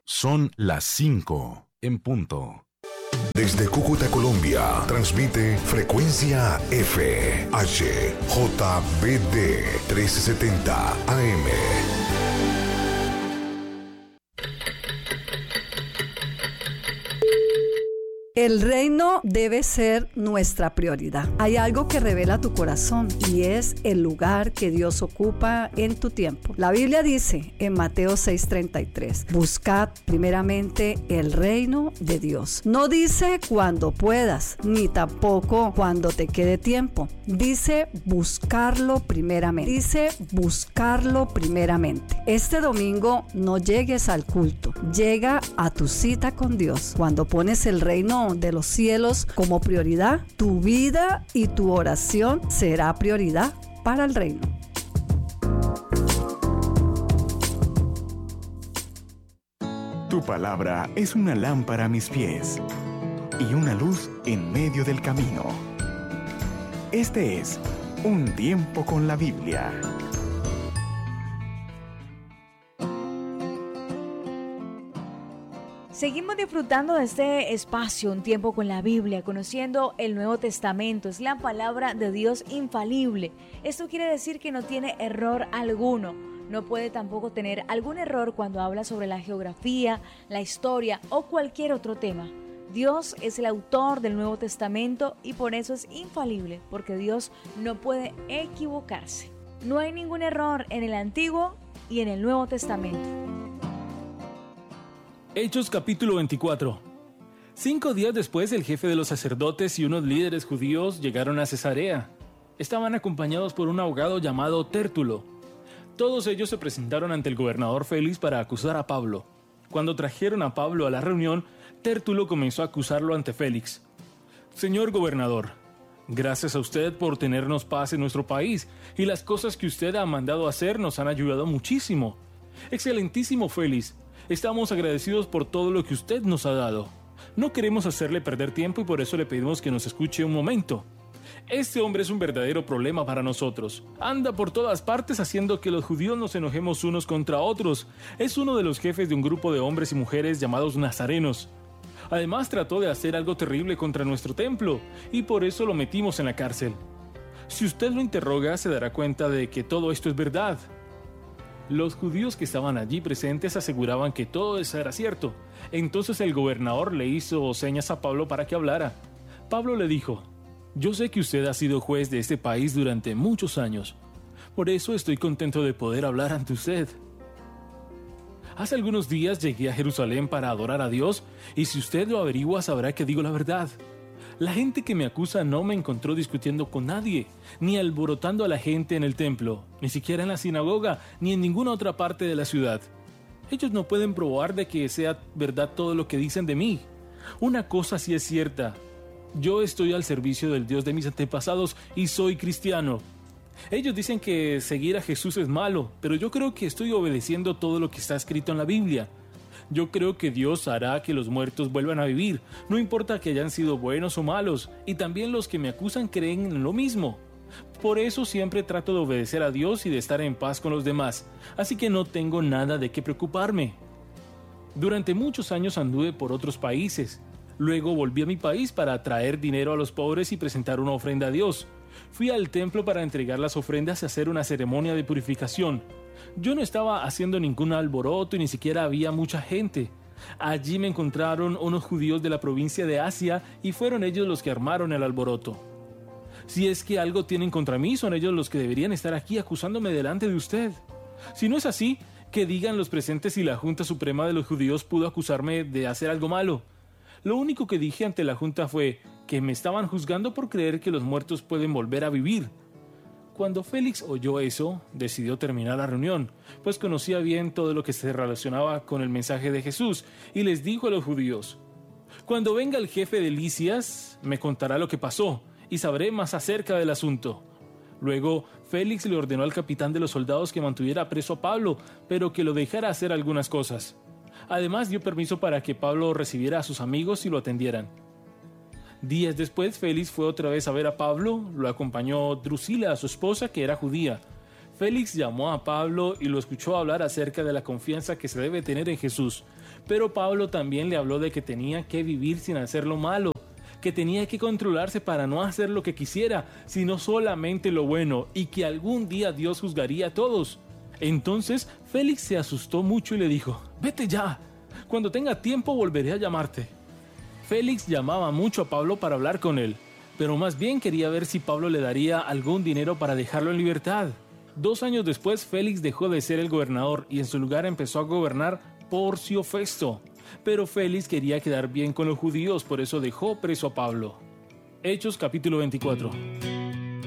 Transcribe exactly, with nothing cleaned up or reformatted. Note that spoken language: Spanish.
Son las cinco en punto. Desde Cúcuta, Colombia, transmite Frecuencia F, H, J B D trescientos setenta A M. El reino debe ser nuestra prioridad. Hay algo que revela tu corazón y es el lugar que Dios ocupa en tu tiempo. La Biblia dice en Mateo seis treinta y tres, buscad primeramente el reino de Dios. No dice cuando puedas, ni tampoco cuando te quede tiempo. Dice buscarlo primeramente. Dice buscarlo primeramente. Este domingo no llegues al culto, llega a tu cita con Dios. Cuando pones el reino de los cielos como prioridad, tu vida y tu oración será prioridad para el reino. Tu palabra es una lámpara a mis pies y una luz en medio del camino. Este es Un Tiempo con la Biblia. Seguimos disfrutando de este espacio, Un Tiempo con la Biblia, conociendo el Nuevo Testamento. Es la palabra de Dios infalible. Esto quiere decir que no tiene error alguno. No puede tampoco tener algún error cuando habla sobre la geografía, la historia o cualquier otro tema. Dios es el autor del Nuevo Testamento y por eso es infalible, porque Dios no puede equivocarse. No hay ningún error en el Antiguo y en el Nuevo Testamento. Hechos capítulo veinticuatro. Cinco días después, el jefe de los sacerdotes y unos líderes judíos llegaron a Cesarea. Estaban acompañados por un abogado llamado Tértulo. Todos ellos se presentaron ante el gobernador Félix para acusar a Pablo. Cuando trajeron a Pablo a la reunión, Tértulo comenzó a acusarlo ante Félix. Señor gobernador, gracias a usted por tenernos paz en nuestro país, y las cosas que usted ha mandado hacer nos han ayudado muchísimo. Excelentísimo Félix, estamos agradecidos por todo lo que usted nos ha dado. No queremos hacerle perder tiempo y por eso le pedimos que nos escuche un momento. Este hombre es un verdadero problema para nosotros. Anda por todas partes haciendo que los judíos nos enojemos unos contra otros. Es uno de los jefes de un grupo de hombres y mujeres llamados nazarenos. Además trató de hacer algo terrible contra nuestro templo y por eso lo metimos en la cárcel. Si usted lo interroga, se dará cuenta de que todo esto es verdad. Los judíos que estaban allí presentes aseguraban que todo eso era cierto. Entonces el gobernador le hizo señas a Pablo para que hablara. Pablo le dijo: yo sé que usted ha sido juez de este país durante muchos años. Por eso estoy contento de poder hablar ante usted. Hace algunos días llegué a Jerusalén para adorar a Dios, y si usted lo averigua sabrá que digo la verdad. La gente que me acusa no me encontró discutiendo con nadie, ni alborotando a la gente en el templo, ni siquiera en la sinagoga, ni en ninguna otra parte de la ciudad. Ellos no pueden probar de que sea verdad todo lo que dicen de mí. Una cosa sí es cierta: yo estoy al servicio del Dios de mis antepasados y soy cristiano. Ellos dicen que seguir a Jesús es malo, pero yo creo que estoy obedeciendo todo lo que está escrito en la Biblia. Yo creo que Dios hará que los muertos vuelvan a vivir, no importa que hayan sido buenos o malos, y también los que me acusan creen en lo mismo. Por eso siempre trato de obedecer a Dios y de estar en paz con los demás, así que no tengo nada de qué preocuparme. Durante muchos años anduve por otros países. Luego volví a mi país para traer dinero a los pobres y presentar una ofrenda a Dios. Fui al templo para entregar las ofrendas y hacer una ceremonia de purificación. Yo no estaba haciendo ningún alboroto y ni siquiera había mucha gente. Allí me encontraron unos judíos de la provincia de Asia y fueron ellos los que armaron el alboroto. Si es que algo tienen contra mí, son ellos los que deberían estar aquí acusándome delante de usted. Si no es así, que digan los presentes si la Junta Suprema de los Judíos pudo acusarme de hacer algo malo. Lo único que dije ante la Junta fue que me estaban juzgando por creer que los muertos pueden volver a vivir. Cuando Félix oyó eso, decidió terminar la reunión, pues conocía bien todo lo que se relacionaba con el mensaje de Jesús, y les dijo a los judíos: cuando venga el jefe de Licias, me contará lo que pasó, y sabré más acerca del asunto. Luego, Félix le ordenó al capitán de los soldados que mantuviera preso a Pablo, pero que lo dejara hacer algunas cosas. Además, dio permiso para que Pablo recibiera a sus amigos y lo atendieran. Días después, Félix fue otra vez a ver a Pablo, lo acompañó Drusila, su esposa, que era judía. Félix llamó a Pablo y lo escuchó hablar acerca de la confianza que se debe tener en Jesús. Pero Pablo también le habló de que tenía que vivir sin hacer lo malo, que tenía que controlarse para no hacer lo que quisiera, sino solamente lo bueno, y que algún día Dios juzgaría a todos. Entonces Félix se asustó mucho y le dijo: «Vete ya, cuando tenga tiempo volveré a llamarte». Félix llamaba mucho a Pablo para hablar con él, pero más bien quería ver si Pablo le daría algún dinero para dejarlo en libertad. Dos años después, Félix dejó de ser el gobernador y en su lugar empezó a gobernar Porcio Festo. Pero Félix quería quedar bien con los judíos, por eso dejó preso a Pablo. Hechos capítulo veinticuatro.